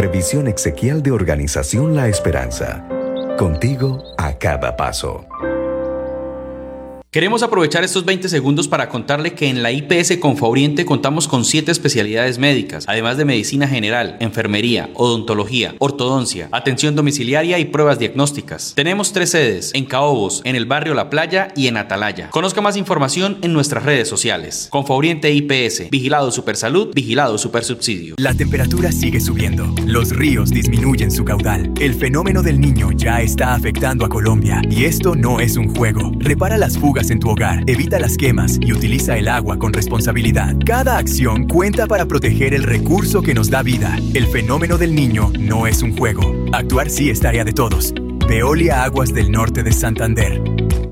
Previsión exequial de Organización La Esperanza. Contigo a cada paso. Queremos aprovechar estos 20 segundos para contarle que en la IPS Confaoriente contamos con 7 especialidades médicas, además de medicina general, enfermería, odontología, ortodoncia, atención domiciliaria y pruebas diagnósticas. Tenemos 3 sedes, en Caobos, en el barrio La Playa y en Atalaya. Conozca más información en nuestras redes sociales. Confaoriente IPS, Vigilado Supersalud, Vigilado Supersubsidio. La temperatura sigue subiendo, los ríos disminuyen su caudal, el fenómeno del Niño ya está afectando a Colombia y esto no es un juego. Repara las fugas en tu hogar, evita las quemas y utiliza el agua con responsabilidad. Cada acción cuenta para proteger el recurso que nos da vida. El fenómeno del Niño no es un juego. Actuar sí es tarea de todos. Veolia Aguas del Norte de Santander.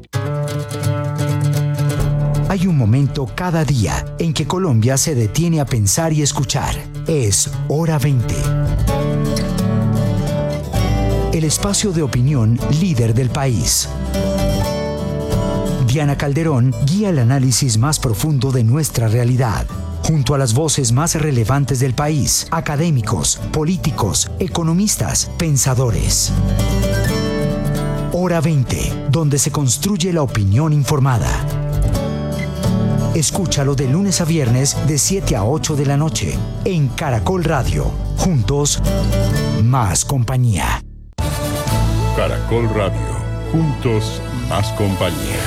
Hay un momento cada día en que Colombia se detiene a pensar y escuchar. Es Hora 20. El espacio de opinión líder del país. Diana Calderón guía el análisis más profundo de nuestra realidad, junto a las voces más relevantes del país, académicos, políticos, economistas, pensadores. Hora 20, donde se construye la opinión informada. Escúchalo de lunes a viernes de 7 a 8 de la noche en Caracol Radio. Juntos, más compañía. Caracol Radio. Juntos, más compañía.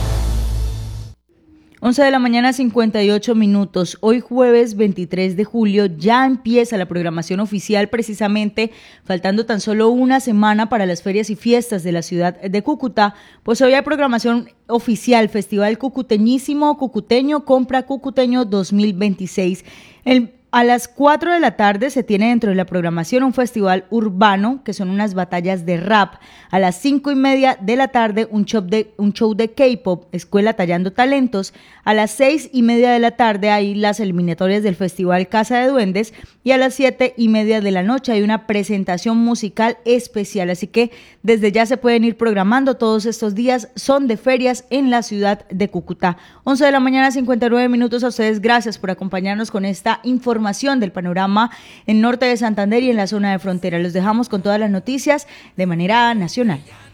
11 de la mañana, 58 minutos. Hoy jueves 23 de julio ya empieza la programación oficial, precisamente faltando tan solo una semana para las ferias y fiestas de la ciudad de Cúcuta. Pues hoy hay programación oficial, Festival Cucuteñísimo Cucuteño Compra Cucuteño 2026. A las 4 de la tarde se tiene dentro de la programación un festival urbano, que son unas batallas de rap. A las 5:30 de la tarde un show de K-pop, Escuela Tallando Talentos. A las 6:30 de la tarde hay las eliminatorias del festival Casa de Duendes. Y a las 7:30 de la noche hay una presentación musical especial. Así que desde ya se pueden ir programando. Todos estos días son de ferias en la ciudad de Cúcuta. 11 de la mañana, 59 minutos. A ustedes gracias por acompañarnos con esta información del panorama en norte de Santander y en la zona de frontera. Los dejamos con todas las noticias de manera nacional.